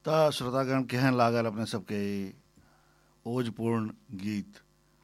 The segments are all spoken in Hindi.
त श्रोतागण केहन लागल अपने सबके ई ओजपूर्ण गीत।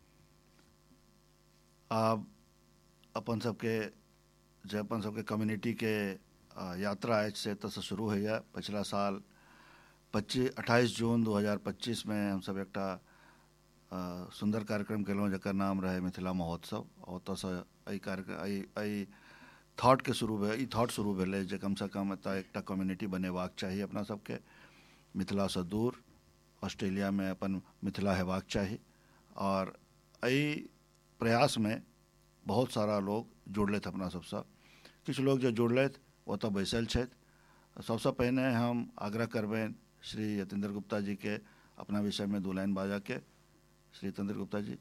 आब अपन सबके जे अपन सबके कम्युनिटी के यात्रा अछि से एतऽ से शुरू होइए। पिछला साल 28 जून 2025 में हमसब एकटा सुंदर कार्यक्रम केलहुँ जकर नाम रहे मिथिला महोत्सव। ओतऽसँ एहि कार्यक्रम एहि थॉट शुरू भेलै जे कम से कम एतऽ एकटा कम्युनिटी बनेबाक चाही अपना सबके, मिथिलासँ दूर ऑस्ट्रेलिया में अपन मिथिला हेबाक चाही। और एहि प्रयास में बहुत सारा लोग जुड़लथि अपना सबसँ। किछु लोग जे जुड़लथि ओतऽ बैसल छथि। सबसँ पहिने हम आग्रह करबनि श्री यतीन्द्र गुप्ता जी के अपना विषय में 2 लाइन बाजा के। श्री यतीन्द्र गुप्ता जी।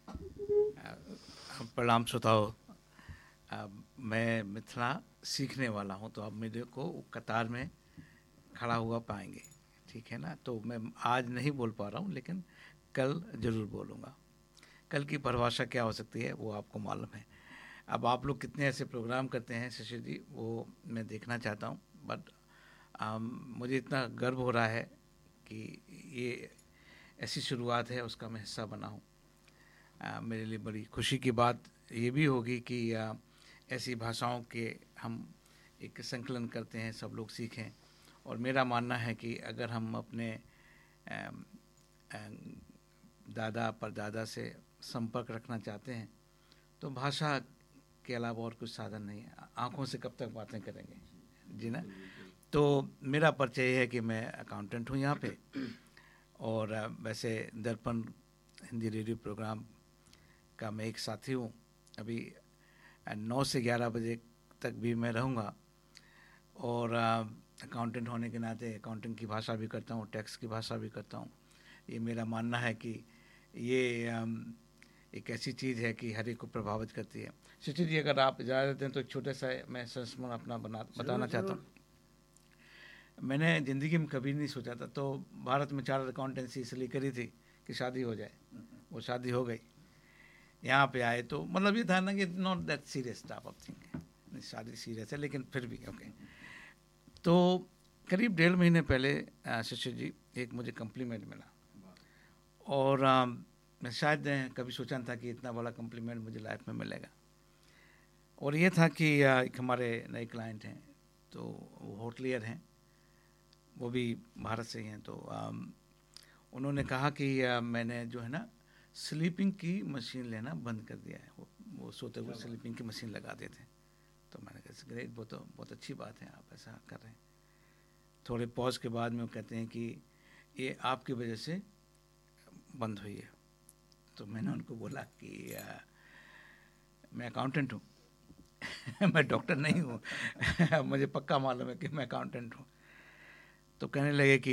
प्रणाम श्रोताओ। मैं मिथिला सीखने वाला हूँ, तो आप मेरे को कतार में खड़ा हुआ पाएंगे, ठीक है ना। तो मैं आज नहीं बोल पा रहा हूँ, लेकिन कल ज़रूर बोलूँगा। कल की परिभाषा क्या हो सकती है वो आपको मालूम है। अब आप लोग कितने ऐसे प्रोग्राम करते हैं शशि जी, वो मैं देखना चाहता हूँ। बट मुझे इतना गर्व हो रहा है कि ये ऐसी शुरुआत है, उसका मैं हिस्सा बना हूँ। मेरे लिए बड़ी खुशी की बात ये भी होगी कि ऐसी भाषाओं के हम एक संकलन करते हैं, सब लोग सीखें। और मेरा मानना है कि अगर हम अपने दादा परदादा से संपर्क रखना चाहते हैं तो भाषा के अलावा और कुछ साधन नहीं है। आँखों से कब तक बातें करेंगे जी ना। तो मेरा परिचय है कि मैं अकाउंटेंट हूँ यहाँ पे, और वैसे दर्पण हिंदी रेडियो प्रोग्राम का मैं एक साथी हूँ। अभी 9 से 11 बजे तक भी मैं रहूँगा। और अकाउंटेंट होने के नाते अकाउंटिंग की भाषा भी करता हूँ, टैक्स की भाषा भी करता हूँ। ये मेरा मानना है कि ये एक ऐसी चीज़ है कि हर एक को प्रभावित करती है। शिष्य जी, अगर आप इजाज़त दें तो एक छोटा सा मैं संस्मरण अपना बताना चाहता हूँ। मैंने ज़िंदगी में कभी नहीं सोचा था, तो भारत में चार्टर्ड अकाउंटेंसी इसलिए करी थी कि शादी हो जाए। वो शादी हो गई। यहाँ पे आए तो मतलब ये था ना कि not that serious type of thing. शादी सीरियस है लेकिन फिर भी ओके। तो करीब 1.5 महीने पहले शिष्य जी एक मुझे कम्प्लीमेंट मिला, और मैं शायद कभी सोचा था कि इतना बड़ा कम्प्लीमेंट मुझे लाइफ में मिलेगा। और ये था कि एक हमारे नए क्लाइंट हैं, तो वो होटलियर हैं, वो भी भारत से ही हैं। तो उन्होंने कहा कि मैंने जो है ना स्लीपिंग की मशीन लेना बंद कर दिया है। वो सोते हुए स्लीपिंग की मशीन लगा देते हैं। तो मैंने कहा ग्रेट, वो तो बहुत अच्छी बात है, आप ऐसा कर रहे हैं। थोड़े पॉज के बाद में वो कहते हैं कि ये आपकी वजह से बंद हुई है। तो मैंने उनको बोला कि मैं अकाउंटेंट हूँ मैं डॉक्टर नहीं हूँ मुझे पक्का मालूम है कि मैं अकाउंटेंट हूँ। तो कहने लगे कि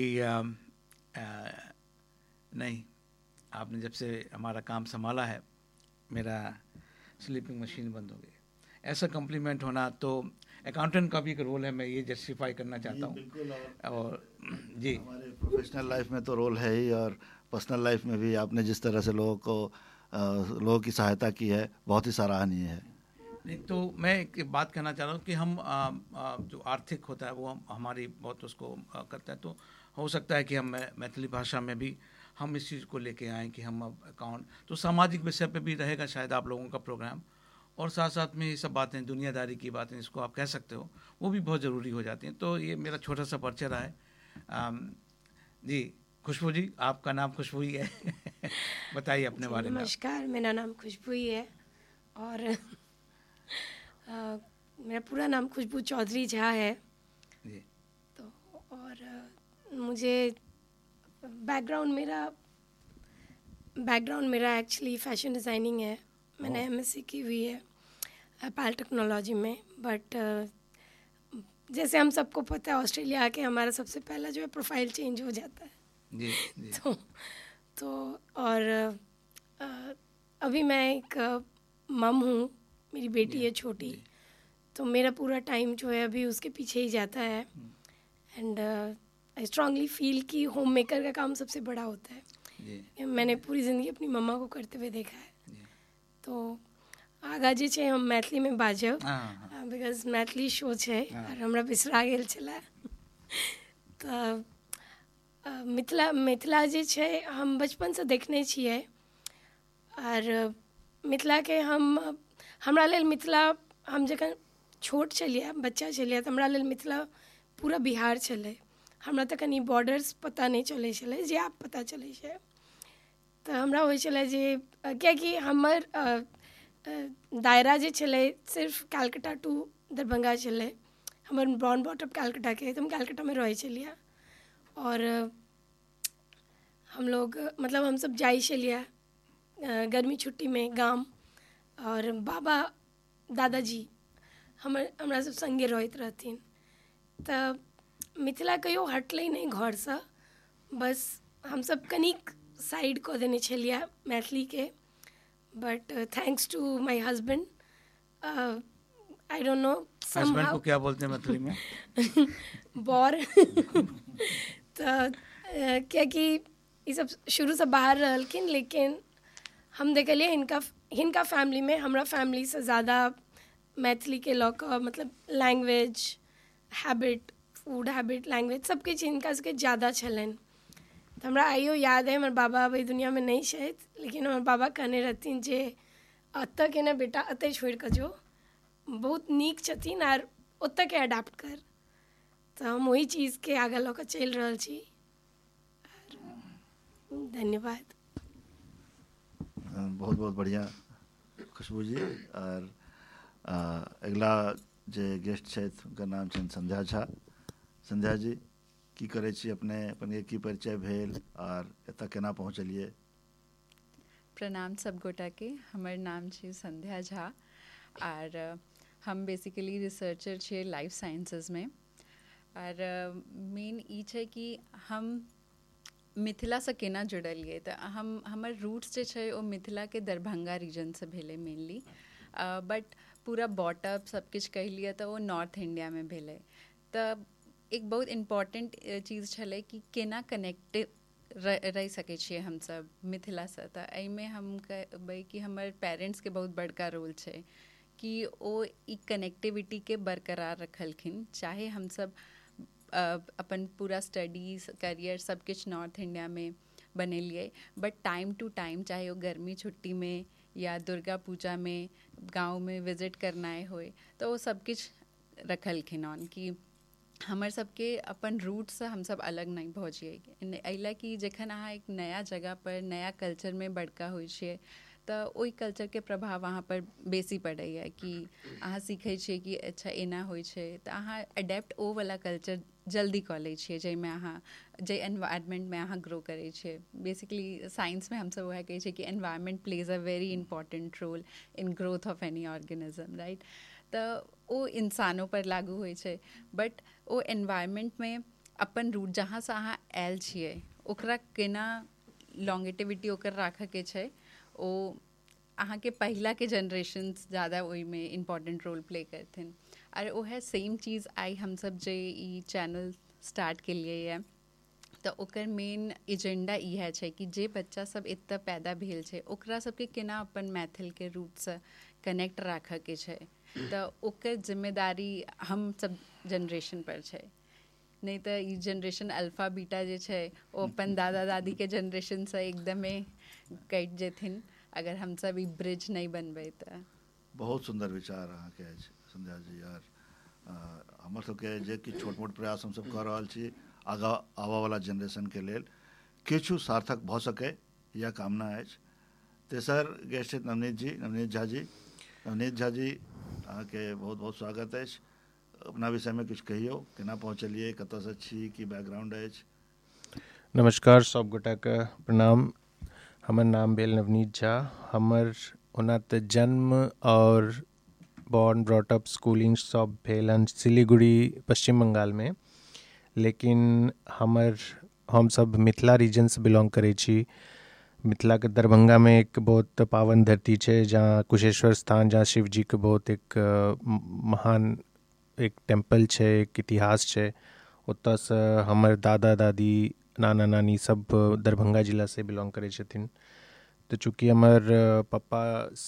नहीं, आपने जब से हमारा काम संभाला है मेरा स्लीपिंग मशीन बंद हो गई। ऐसा कम्प्लीमेंट होना तो अकाउंटेंट का भी एक रोल है, मैं ये जस्टिफाई करना चाहता हूँ। और जी, हमारे प्रोफेशनल लाइफ में तो रोल है ही, और पर्सनल लाइफ में भी आपने जिस तरह से लोगों की सहायता की है, बहुत ही सराहनीय है। नहीं, तो मैं एक बात कहना चाह रहा हूँ कि हम जो आर्थिक होता है वो हमारी बहुत उसको करता है। तो हो सकता है कि हम मैथिली भाषा में भी हम इस चीज़ को लेके आएँ कि हम अब अकाउंट, तो सामाजिक विषय पे भी रहेगा शायद आप लोगों का प्रोग्राम। और साथ साथ में ये सब बातें, दुनियादारी की बातें, इसको आप कह सकते हो, वो भी बहुत ज़रूरी हो जाती हैं। तो ये मेरा छोटा सा परिचय रहा है। जी, खुशबू जी, आपका नाम खुशबू ही है बताइए अपने बारे में। नमस्कार, मेरा नाम खुशबू ही है, और मेरा पूरा नाम खुशबू चौधरी झा है जी। तो और मुझे बैकग्राउंड मेरा एक्चुअली फैशन डिज़ाइनिंग है। मैंने एमएससी की हुई है पैल टेक्नोलॉजी में। बट जैसे हम सबको पता है, ऑस्ट्रेलिया आके हमारा सबसे पहला जो है प्रोफाइल चेंज हो जाता है। जी, जी। तो और अभी मैं एक मम हूँ, मेरी बेटी है छोटी, तो मेरा पूरा टाइम जो है अभी उसके पीछे ही जाता है। एंड आई स्ट्रांगली फील कि होम मेकर का काम सबसे बड़ा होता है। मैंने पूरी ज़िंदगी अपनी मम्मा को करते हुए देखा है। तो आगा जे छै हम मैथिली में बाजब, बिकॉज मैथिली शो छै और हमरा बिसरा गेल छलै। तऽ मिथिला जे छै हम बचपनसँ देखने छियै और मिथिला के हमरा लेल मिथिला, हम जखन छोट छलियै, बच्चा छलियै, तऽ हमरा लेल मिथिला पूरा बिहार छलै। हमरा तऽ कनि बॉर्डर्स पता नहि चलै छलै जे आब पता चलै छै। तऽ हमरा होइ छलै जे कियाकि हमर दायरा जे छलै सिर्फ कैलकाटा टू दरभंगा छलै। हमर बॉर्न बॉटअप कैलकाटाके, तऽ हम कैलकाटामे रहै छलियै। और हम लोग मतलब हमसब जाइ छलियै गर्मी छुट्टीमे गाम, और बाबा दादाजी हमरा सब संगे रहैत रहथिन। तऽ मिथिला कहियो हटलै नहि घरसँ, बस हमसब कनिक साइड कऽ देने छलियै मैथिलीके। But thanks to my husband, I don't know husband को क्या बोलते हैं मैथिली में? बर। तऽ कियाकि ई सब शुरूसँ बाहर रहलखिन, लेकिन हम देखलियै हिनका फैमिलीमे हमरा फैमिलीसँ ज़्यादा मैथिलीके लऽ कऽ, मतलब language, habit, food habit, language सब किछु हिनका सबके ज़्यादा छलनि। तऽ हमरा आइयो याद अइ, हमर बाबा अब एहि दुनियामे नहि छथि, लेकिन हमर बाबा कहने रहथिन जे एतऽ के ने बेटा एतऽ छोड़ि कऽ जो, बहुत नीक छथिन आर ओतऽ के अडैप्ट कर। तऽ हम वही चीज़के आगाँ लऽ कऽ चलि रहल छी। धन्यवाद। बहुत बहुत बढ़िया खुशबू जी। और अगला जे गेस्ट छथि हुनकर नाम छनि संध्या झा। संध्या जी, की करै छी अपने की परिचय भेल और एतऽ केना पहुँचलियै? प्रणाम सब गोटा के। हमर नाम छै संध्या झा और हम बेसिकली रिसर्चर छियै लाइफ साइंसेज में। और मेन ई छै कि हम मिथिलासँ केना जुड़लियै, तऽ हमर रूट्स जे छै ओ मिथिलाके दरभंगा रीजनसँ भेलै मेनली। बट पूरा बॉटअप सबकिछु कहि लिअ तऽ ओ नॉर्थ इंडियामे भेलै। तऽ एक बहुत इम्पॉर्टेंट चीज छलै कि केना कनेक्टेड रहि सकै छियै हमसब मिथिलासँ। तऽ एहिमे हम कहबै कि हमर पेरेंट्सके बहुत बड़का रोल छै कि ओ ई कनेक्टिविटीके बरकरार रखलखिन। चाहे हमसब अपन पूरा स्टडीज, करियर सब किछु नॉर्थ इंडियामे बनेलियै, बट टाइम टू टाइम, चाहे वो गर्मी छुट्टीमे या दुर्गा पूजामे गाँवमे विजिट करनाइ होय, तऽ ओ सब किछु रखलखिन ऑन कि हमर सबके अपन रूटसँ हमसब अलग नहीं भऽ जाइए। एहि लए कि जखन अहाँ एक नया जगहपर, नया कल्चरमे बड़का होइ छियै, तऽ ओहि कल्चरके प्रभाव अहाँपर बेसी पड़ैए कि अहाँ सीखै छियै कि अच्छा एना होइ छै, तऽ अहाँ अडेप्ट ओ वाला कल्चर जल्दी कऽ लै छियै जाहिमे अहाँ, जाहि एनवायरनमेंटमे अहाँ ग्रो करै छियै। बेसिकली साइंसमे हमसब वएह कहै छियै कि environment plays a very important role in growth of any organism, right? तऽ ओ इंसानों पर लागू होइ छै, बट ओ एनवायरनमेंटमे अपन रूट जहाँसँ अहाँ आयल छियै ओकरा केना लॉन्गेटिविटी ओकर राखऽके छै, ओ अहाँके पहिलाके जनरेशन्स ज़्यादा ओहिमे इम्पॉर्टेंट रोल प्ले करथिन। और वएह सेम चीज़ आइ हमसब जे ई चैनल स्टार्ट केलियै यऽ, तऽ ओकर मेन एजेंडा इएह छै कि जे बच्चा सब एतऽ पैदा भेल छै ओकरा सबके केना अपन मैथिलके रूटसँ कनेक्ट राखऽके छै। तऽ ओकर जिम्मेदारी हम सब जनरेशन पर छै। नहीं तऽ ई जनरेशन अल्फा बीटा जे छै ओ अपन दादा दादीके जनरेशनसँ एकदमे कटि जेथिन अगर हमसब ई ब्रिज नहीं बनबै तऽ। बहुत सुंदर विचार अहाँके अछि संध्या जी। और हमर सबके जे किछु छोट मोट प्रयास हमसब कऽ रहल छी आगाँ आबऽवला जनरेशनके लेल किछु सार्थक भऽ सकै, यह कामना अछि। तेसर गेस्ट छथि नवनीत झा जी। नवनीत झा जी, अहाँके बहुत बहुत स्वागत अछि। अपना विषयमे किछु कहियौ, केना पहुँचलियै, कतऽसँ छी, की बैकग्राउंड अछि? नमस्कार सब गोटाके प्रणाम। हमर नाम भेल नवनीत झा। हमर ओना तऽ जन्म और बॉर्न ब्रॉटअप स्कूलिंग सब भेल हन सिलीगुड़ी पश्चिम बंगालमे, लेकिन हम सब मिथिला रीजनसँ बिलोंग करै छी। मिथिलाके दरभंगामे एक बहुत पावन धरती छै जहाँ कुशेश्वर स्थान, जहाँ शिव जी के बहुत एक महान एक टेम्पल छै, एक इतिहास छै। ओतऽसँ हमर दादा दादी, नाना नानी सब दरभंगा जिलासँ बिलोंग करै छथिन। तऽ चूँकि हमर पप्पा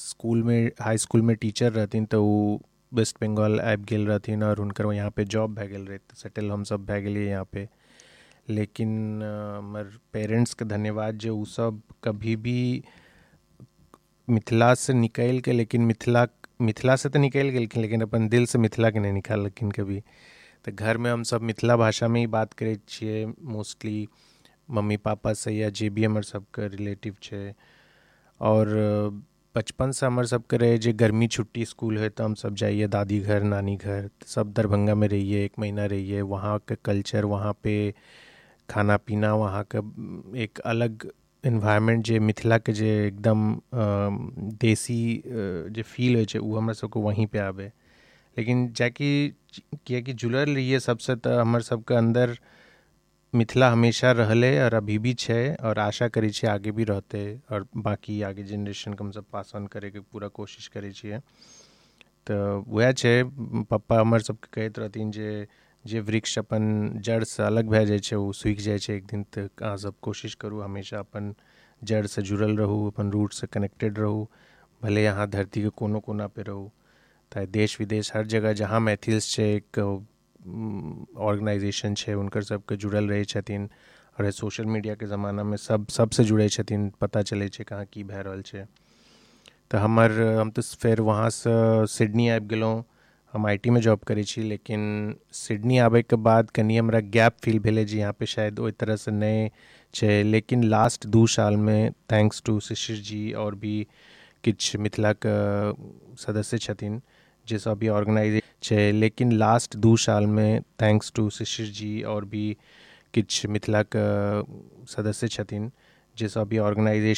हाई स्कूलमे टीचर रहथिन, तऽ ओ वेस्ट बंगाल आबि गेल रहथिन और हुनकर यहाँ पे जॉब भए गेल रहै, तऽ सेटल हमसब भए गेलियै यहाँ पे। लेकिन हमर पेरेंट्स के धन्यवाद जे उ सब कभी भी मिथिला से निकल के, लेकिन मिथिला से तो निकल गेलखिन लेकिन अपन दिल से मिथिला के नहीं निकालखिन कभी। तो घर में हम सब मिथिला भाषा में ही बात करै छियै मोस्टली, मम्मी पापा से या जे भी हमर सबके रिलेटिव छै। और बचपन से हमर सबके रहे जे गर्मी छुट्टी स्कूल है तो हम सब जाइए दादी घर नानी घर, सब दरभंगा में रहिए, 1 महीना रहिए। वहाँ के कल्चर, वहाँ पे खाना पीना, वहाँ का एक अलग इन्वायरमेंट जे मिथिला के जे एकदम देसी जे फील होइ छै उ हमरा सबके वहीं पे आवे। लेकिन जाकि किएकि जुड़ल रहिए सबसे, तो हमर सबके अंदर मिथिला हमेशा रहले और अभी भी छै, और आशा करै छियै आगे भी रहते, और बाकी आगे जनरेशन के हम सब पास ऑन करे के पूरा कोशिश करै छियै। तो वह छै, पप्पा हमर सबके कहैत रहथिन जे वृक्ष अपन जड़ से अलग भए जाइ छै ओ सूखि जाइ छै एक दिन, तक अहाँ सब कोशिश करू हमेशा अपन जड़ से जुड़ल रहू, अपन रूट से कनेक्टेड रहू, भले यहाँ धरती के कोनो कोना पे रहू। तो देश विदेश हर जगह जहाँ मैथिल्स छै, एक ऑर्गेनाइजेशन छै, उनकर सबके जुड़ल रहै छथिन, और सोशल मीडिया के ज़माना में सबसे जुड़ै छथिन, पता चलै छै कहाँ की भए रहल छै। तो हम तो फिर वहाँ से सिडनी आबि गेलहुँ। हम IT में जॉब करै छी, लेकिन सिडनी आबैके बाद कनि हमरा गैप फील भेलै जे यहाँ पे शायद ओहि तरह से नहि छै। लेकिन लास्ट 2 साल में थैंक्स टू शिशिर जी और भी किछु मिथिलाके सदस्य छथिन जे सब भी ऑर्गेनाइज छै, लेकिन लास्ट 2 साल में थैंक्स टू शिशिर जी और भी किछु मिथिलाके सदस्य छथिन जे सब भी ऑर्गेनाइजेशन